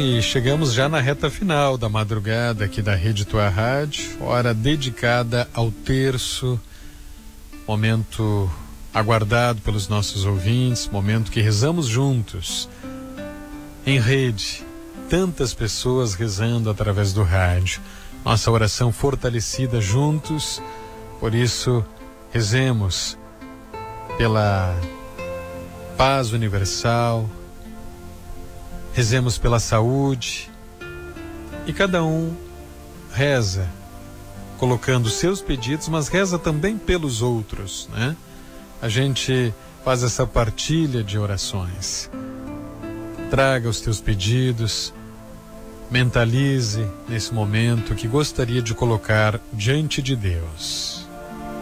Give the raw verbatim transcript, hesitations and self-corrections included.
e chegamos já na reta final da madrugada aqui da Rede Tua Rádio, hora dedicada ao terço, momento aguardado pelos nossos ouvintes, momento que rezamos juntos, em rede, tantas pessoas rezando através do rádio, nossa oração fortalecida juntos, por isso rezemos pela paz universal, rezemos pela saúde, e cada um reza colocando seus pedidos, mas reza também pelos outros, né? A gente faz essa partilha de orações. Traga os teus pedidos, mentalize nesse momento que gostaria de colocar diante de Deus.